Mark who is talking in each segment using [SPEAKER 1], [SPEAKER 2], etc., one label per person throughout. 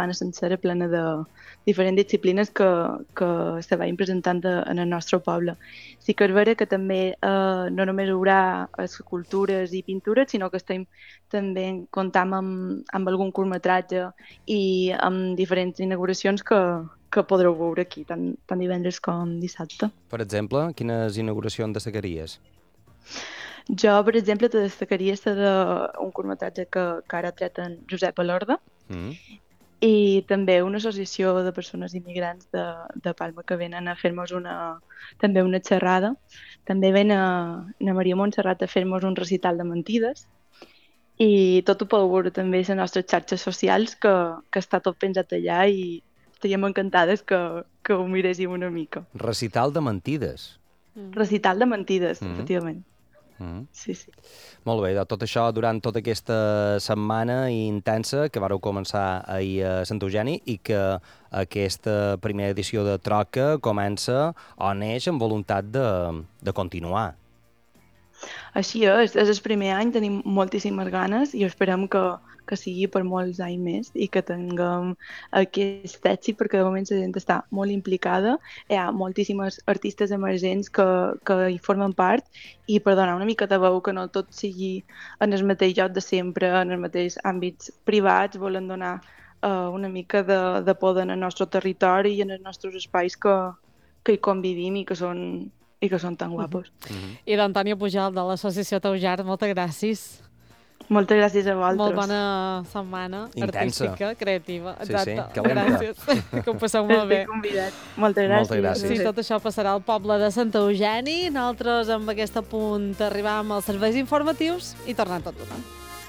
[SPEAKER 1] setmana sencera plena de diferents disciplines que se veien presentant en el nostre poble. Sí que és vera que també no només hi haurà escultures i pintures, sinó que també comptam amb algun curtmetratge i amb diferents inauguracions que podreu veure aquí, tant divendres com dissabte.
[SPEAKER 2] Per exemple, quines inauguracions destacaries?
[SPEAKER 1] Jo, per exemple, te destacaria un curtmetratge que ara ha tret en Josep Alorda i també una associació de persones immigrants de Palma que venen a fer-nos també una xerrada. També ven na Maria Montserrat a fer-nos un recital de mentides i tot ho podeu veure també a les nostres xarxes socials que està tot penjat allà i estaríem encantades que ho miréssiu una mica.
[SPEAKER 2] Recital de mentides.
[SPEAKER 1] Recital de mentides, efectivament. Sí.
[SPEAKER 2] Molt bé, tot això durant tota aquesta setmana intensa que vareu començar ahir a Sant Eugeni i que aquesta primera edició de Troca comença o neix amb voluntat de continuar.
[SPEAKER 1] Així és el primer any, tenim moltíssimes ganes i esperem que sigui per molts anys més i que tinguem aquest èxit perquè de moment la gent està molt implicada, hi ha moltíssimes artistes emergents que hi formen part i per donar una mica de veu que no tot sigui en el mateix lloc de sempre, en els mateixos àmbits privats, volen donar una mica de poder en el nostre territori i en els nostres espais que hi convivim i que són tan guapos.
[SPEAKER 3] I d'Antònia Pujol, de l'Associació Taujar, moltes gràcies.
[SPEAKER 1] Moltes gràcies a vosaltres.
[SPEAKER 3] Molt bona setmana artística, creativa. Exacte.
[SPEAKER 2] Sí, calenta.
[SPEAKER 3] Gràcies, que ho passeu molt bé.
[SPEAKER 1] Estic convidat. Moltes gràcies.
[SPEAKER 3] Sí, tot això passarà al poble de Sant Eugeni. Nosaltres amb aquest punt arribam als serveis informatius i tornem tot tothom.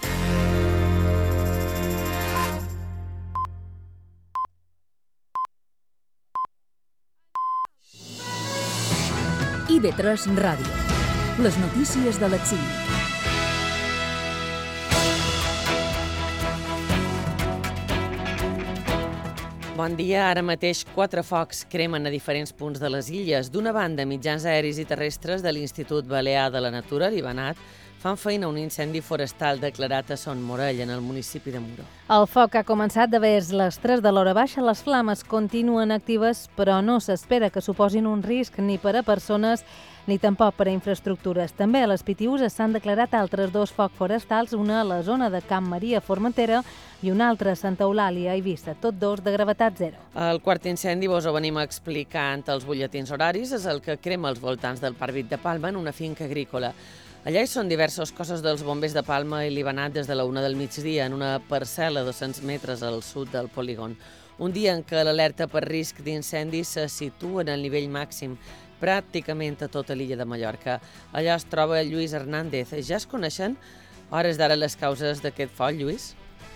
[SPEAKER 4] IB3 Ràdio. Les notícies de l'exili.
[SPEAKER 5] Bon dia. Ara mateix 4 focs cremen a diferents punts de les illes. D'una banda, mitjans aeris i terrestres de l'Institut Balear de la Natura, l'IBANAT, fan feina a un incendi forestal declarat a Son Morell, en el municipi de Muro.
[SPEAKER 6] El foc ha començat de vers les 3 de l'hora baixa. Les flames continuen actives, però no s'espera que suposin un risc ni per a persones ni tampoc per a infraestructures. També a les Pitiüses s'han declarat altres 2 focs forestals, una a la zona de Camp Maria, Formentera, i una altra a Santa Eulàlia, a Eivissa, tots 2 de gravetat 0.
[SPEAKER 5] El quart incendi, vos ho venim explicant als butlletins horaris, és el que crema als voltants del Parc Vit de Palma en una finca agrícola. Allà hi són diversos cossos dels bombers de Palma i l'IBANAT des de la 1 del migdia en una parcel·la a 200 metres al sud del polígon. Un dia en què l'alerta per risc d'incendi se situa en el nivell màxim pràcticament a tota l'illa de Mallorca. Allà es troba Lluís Hernández. Ja es coneixen a hores d'ara les causes d'aquest foc, Lluís?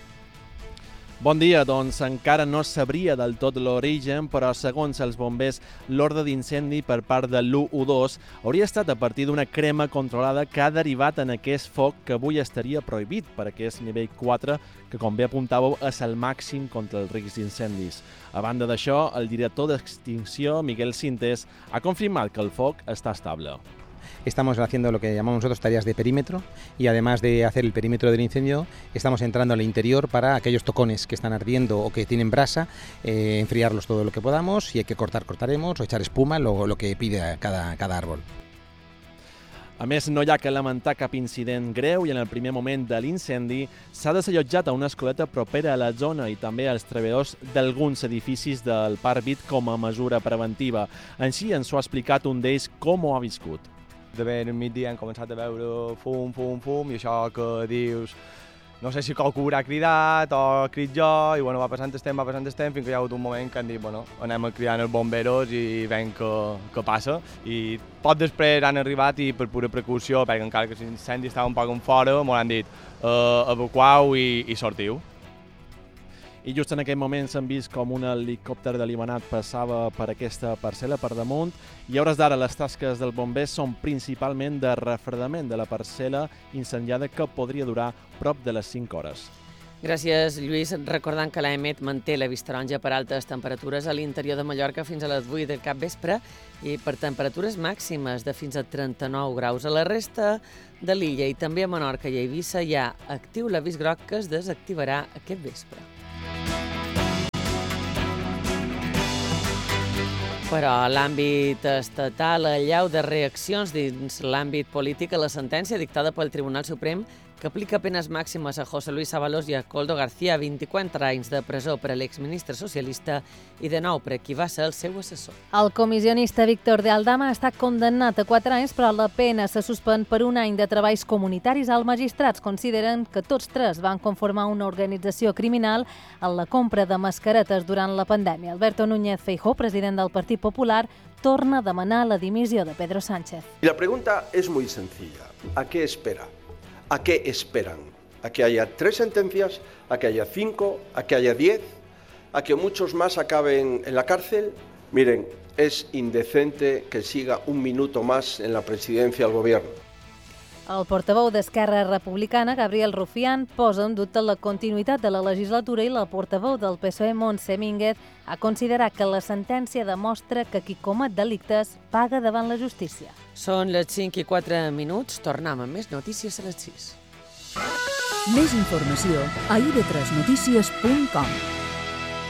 [SPEAKER 7] Bon dia, doncs encara no sabria del tot l'origen, però segons els bombers, l'ordre d'incendi per part de l'112 hauria estat a partir d'una crema controlada que ha derivat en aquest foc que avui estaria prohibit per aquest nivell 4, que com bé apuntàveu és el màxim contra el risc d'incendis. A banda d'això, el director d'extinció, Miguel Sintes, ha confirmat que el foc està estable.
[SPEAKER 8] Estamos haciendo lo que llamamos nosotros tareas de perímetro y además de hacer el perímetro del incendio, estamos entrando al interior para aquellos tocones que están ardiendo o que tienen brasa, enfriarlos todo lo que podamos. Si hay que cortar, cortaremos, o echar espuma, lo que pide cada árbol.
[SPEAKER 7] A més, no hi ha que lamentar cap incident greu i en el primer moment de l'incendi s'ha desallotjat a una escoleta propera a la zona i també als treballadors d'alguns edificis del Parc Vit com a mesura preventiva. Així ens ho ha explicat un d'ells com ho ha viscut.
[SPEAKER 9] De ben al migdia hem començat a veure fum, i això que dius, no sé si qualcú haurà cridat o crit jo, i va passant el temps, fins que hi ha hagut un moment que han dit, anem a cridar els bomberos i veiem què passa. I poc després han arribat i per pura precaució, perquè encara que l'incendi estava un poc en fora, m'ho han dit, evacueu i sortiu.
[SPEAKER 7] I just en aquell moment s'han vist com un helicòpter de l'IBANAT passava per aquesta parcel·la per damunt i a hores d'ara les tasques del bombers són principalment de refredament de la parcel·la incendiada que podria durar prop de les 5 hores.
[SPEAKER 5] Gràcies, Lluís. Recordant que l'AEMET manté la vista taronja per altes temperatures a l'interior de Mallorca fins a les 8 del capvespre i per temperatures màximes de fins a 39 graus. A la resta de l'illa i també a Menorca i a Eivissa hi ha actiu l'avís groc que es desactivarà aquest vespre. Però a l'àmbit estatal, allau de reaccions dins l'àmbit polític a la sentència dictada pel Tribunal Suprem que aplica penes màximes a José Luis Ábalos i a Koldo García, 24 anys de presó per a l'exministre socialista i de nou per a qui va ser el seu assessor.
[SPEAKER 6] El comissionista Víctor de Aldama ha estat condemnat a 4 anys, però la pena se suspèn per 1 any de treballs comunitaris. Els magistrats consideren que tots 3 van conformar una organització criminal en la compra de mascaretes durant la pandèmia. Alberto Núñez Feijóo, president del Partit Popular, torna a demanar la dimissió de Pedro Sánchez.
[SPEAKER 10] Y la pregunta es muy sencilla. ¿A qué espera? ¿A qué esperan? ¿A que haya 3 sentencias? ¿A que haya 5? ¿A que haya 10? ¿A que muchos más acaben en la cárcel? Miren, es indecente que siga un minuto más en la presidencia del gobierno.
[SPEAKER 6] El portaveu d'Esquerra Republicana, Gabriel Rufián, posa en dubte la continuïtat de la legislatura i la portaveu del PSOE, Montse Mínguez, ha considerat que la sentència demostra que qui comet delictes paga davant la justícia.
[SPEAKER 5] Són les 5:04. Tornem amb més notícies a les 6.
[SPEAKER 4] Més informació a ib3notícies.com.